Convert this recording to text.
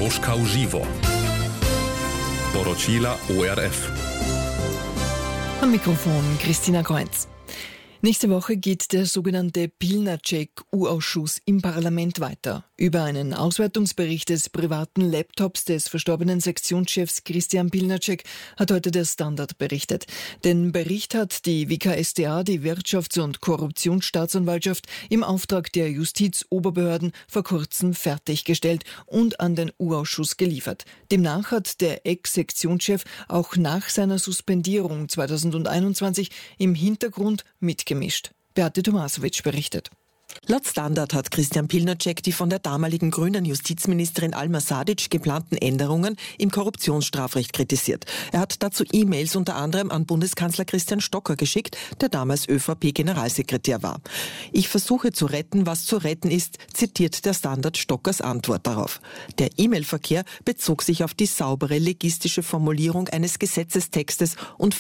Mosca Uživo. Poročila ORF. Am Mikrofon Christina Kreuz. Nächste Woche geht der sogenannte Pilnacek-U-Ausschuss im Parlament weiter. Über einen Auswertungsbericht des privaten Laptops des verstorbenen Sektionschefs Christian Pilnacek hat heute der Standard berichtet. Den Bericht hat die WKStA, die Wirtschafts- und Korruptionsstaatsanwaltschaft, im Auftrag der Justizoberbehörden vor kurzem fertiggestellt und an den U-Ausschuss geliefert. Demnach hat der Ex-Sektionschef auch nach seiner Suspendierung 2021 im Hintergrund mitgemischt. Beate Tomasovic berichtet. Laut Standard hat Christian Pilnacek die von der damaligen grünen Justizministerin Alma Sadic geplanten Änderungen im Korruptionsstrafrecht kritisiert. Er hat dazu E-Mails unter anderem an Bundeskanzler Christian Stocker geschickt, der damals ÖVP-Generalsekretär war. Ich versuche zu retten, was zu retten ist, zitiert der Standard Stockers Antwort darauf. Der E-Mail-Verkehr bezog sich auf die saubere legistische Formulierung eines Gesetzestextes und